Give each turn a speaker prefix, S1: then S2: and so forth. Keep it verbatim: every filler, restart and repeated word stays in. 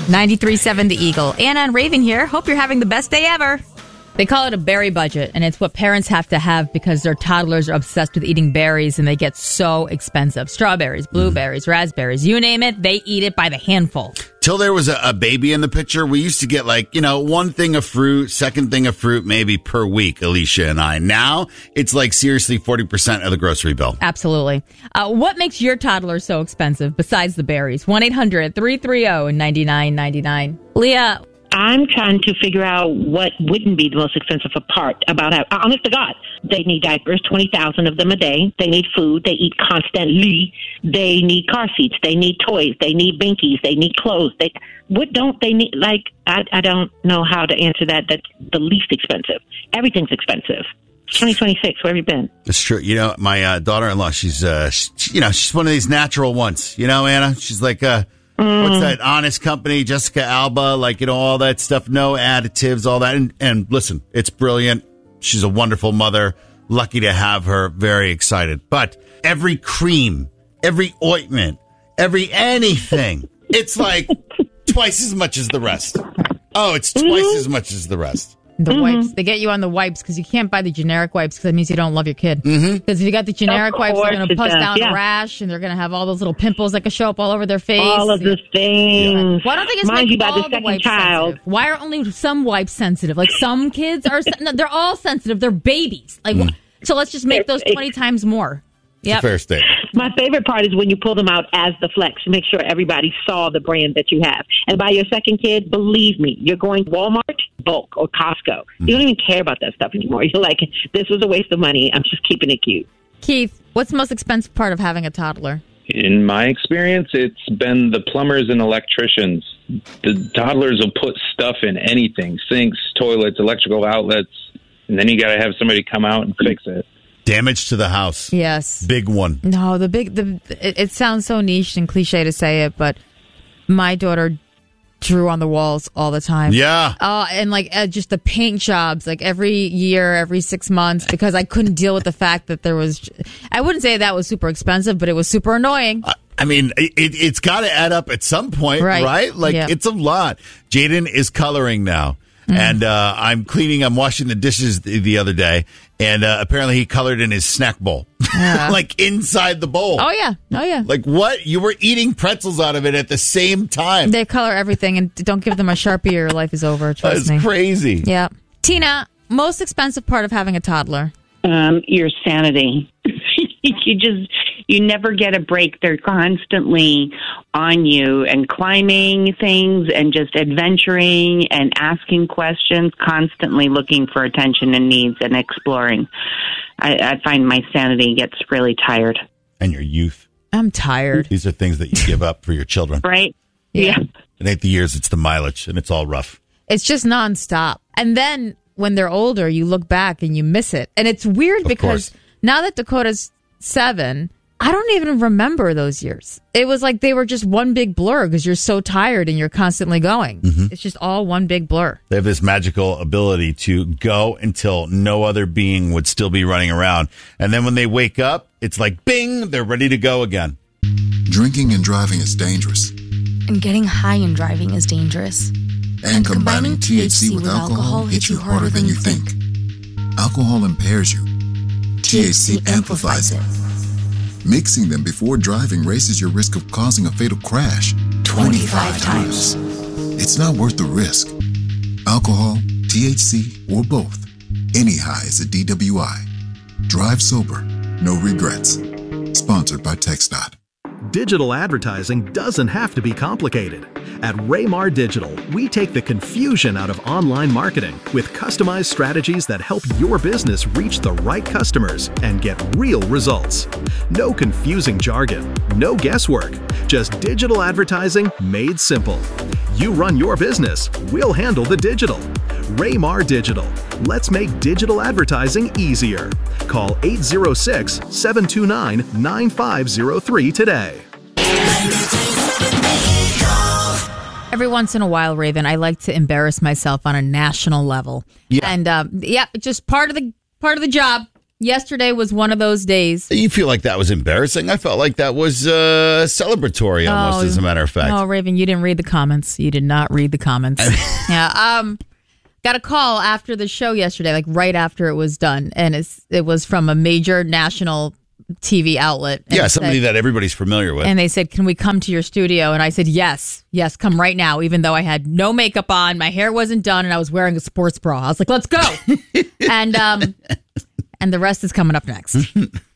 S1: ninety-three point seven The Eagle. Anna and Raven here. Hope you're having the best day ever. They call it a berry budget, and it's what parents have to have because their toddlers are obsessed with eating berries, and they get so expensive. Strawberries, blueberries, mm. raspberries, you name it, they eat it by the handful.
S2: Till there was a, a baby in the picture, we used to get like, you know, one thing of fruit, second thing of fruit maybe per week, Alicia and I. Now, it's like seriously forty percent of the grocery bill.
S1: Absolutely. Uh, what makes your toddler so expensive besides the berries? one eight hundred three three zero nine nine nine nine. Leah.
S3: I'm trying to figure out what wouldn't be the most expensive part about how, honest to God, they need diapers, twenty thousand of them a day. They need food. They eat constantly. They need car seats. They need toys. They need binkies. They need clothes. They, what don't they need? Like, I, I don't know how to answer that. That's the least expensive. Everything's expensive. twenty twenty-six, where have you been?
S2: It's true. You know, my uh, daughter-in-law, she's, uh, she, you know, she's one of these natural ones. You know, Anna? She's like, uh, what's that? Honest Company, Jessica Alba, like, you know, all that stuff. No additives, all that. And, and listen, it's brilliant. She's a wonderful mother. Lucky to have her. Very excited. But every cream, every ointment, every anything, it's like twice as much as the rest. Oh, it's twice mm-hmm. as much as the rest.
S1: The mm-hmm. wipes. They get you on the wipes because you can't buy the generic wipes because that means you don't love your kid. Because mm-hmm. if you got the generic wipes, they're going to puss down yeah. a rash and they're going to have all those little pimples that can show up all over their face.
S3: All of the things.
S1: Why don't they just
S3: Mind
S1: make
S3: you, by
S1: all
S3: the
S1: the
S3: second
S1: wipes
S3: child.
S1: sensitive? Why are only some wipes sensitive? Like some kids are, no, they're all sensitive. They're babies. Like mm. So let's just make those twenty times more.
S2: Yep. Fair statement.
S3: My favorite part is when you pull them out as the flex to make sure everybody saw the brand that you have. And by your second kid, believe me, you're going to Walmart, bulk, or Costco. Mm-hmm. You don't even care about that stuff anymore. You're like, this was a waste of money. I'm just keeping it cute.
S1: Keith, what's the most expensive part of having a toddler?
S4: In my experience, it's been the plumbers and electricians. The toddlers will put stuff in anything, sinks, toilets, electrical outlets, and then you got to have somebody come out and fix it.
S2: Damage to the house.
S1: Yes.
S2: Big one.
S1: No, the big, the it, it sounds so niche and cliche to say it, but my daughter drew on the walls all the time.
S2: Yeah.
S1: Uh, and like uh, just the paint jobs, like every year, every six months, because I couldn't deal with the fact that there was, I wouldn't say that was super expensive, but it was super annoying.
S2: Uh, I mean, it, it's got to add up at some point, right? right? Like, yep. It's a lot. Jaden is coloring now. Mm. And uh, I'm cleaning, I'm washing the dishes the, the other day, and uh, apparently he colored in his snack bowl. Yeah. Like inside the bowl.
S1: Oh, yeah. Oh, yeah.
S2: Like what? You were eating pretzels out of it at the same time.
S1: They color everything, and don't give them a Sharpie or your life is over. Trust
S2: That's
S1: me.
S2: That's crazy.
S1: Yeah. Tina, most expensive part of having a toddler?
S5: Um, your sanity. you just, you never get a break. They're constantly on you and climbing things and just adventuring and asking questions, constantly looking for attention and needs and exploring. I, I find my sanity gets really tired.
S2: And your youth.
S1: I'm tired.
S2: These are things that you give up for your children.
S5: Right?
S1: Yeah.
S5: yeah.
S2: It ain't the years, it's the mileage, and it's all rough.
S1: It's just nonstop. And then when they're older, you look back and you miss it. And it's weird
S2: of
S1: because
S2: course. Now
S1: that Dakota's seven, I don't even remember those years. It was like they were just one big blur because you're so tired and you're constantly going. Mm-hmm. It's just all one big blur.
S2: They have this magical ability to go until no other being would still be running around. And then when they wake up, it's like, bing, they're ready to go again.
S6: Drinking and driving is dangerous.
S7: And getting high and driving is dangerous.
S6: And, and combining, combining T H C with, with alcohol hits you harder than you think. Alcohol impairs you. T H C amplifies it. Mixing them before driving raises your risk of causing a fatal crash twenty-five times. It's not worth the risk. Alcohol, T H C, or both. Any high is a D W I. Drive sober. No regrets. Sponsored by TxDOT.
S8: Digital advertising doesn't have to be complicated. At Raymar Digital, we take the confusion out of online marketing with customized strategies that help your business reach the right customers and get real results. No confusing jargon, no guesswork, just digital advertising made simple. You run your business, we'll handle the digital. Raymar Digital. Let's make digital advertising easier. Call eight zero six, seven two nine, nine five zero three today.
S1: Every once in a while, Raven, I like to embarrass myself on a national level.
S2: Yeah.
S1: And um, yeah, just part of the part of the job. yesterday was one of those days.
S2: You feel like that was embarrassing? I felt like that was uh, celebratory almost,
S1: Oh,
S2: as a matter of fact.
S1: Oh, Raven, you didn't read the comments. You did not read the comments. yeah. Um, got a call after the show yesterday, like right after it was done, and it's it was from a major national T V outlet. And
S2: yeah,
S1: it
S2: somebody
S1: said-
S2: that everybody's familiar with.
S1: And they said, "Can we come to your studio?" And I said, "Yes, yes, come right now." Even though I had no makeup on, my hair wasn't done, and I was wearing a sports bra. I was like, "Let's go!" and um, and the rest is coming up next.